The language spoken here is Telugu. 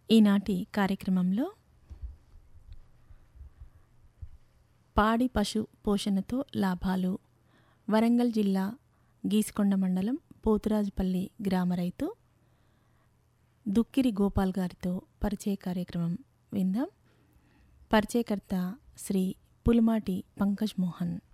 ఈనాటి కార్యక్రమంలో పాడి పశు పోషణతో లాభాలు, వరంగల్ జిల్లా గీసుకొండ మండలం పోతురాజుపల్లి గ్రామ రైతు దుక్కిరి గోపాల్ గారితో పరిచయ కార్యక్రమం విందాం. పరిచయకర్త శ్రీ పులిమాటి పంకజ్ మోహన్.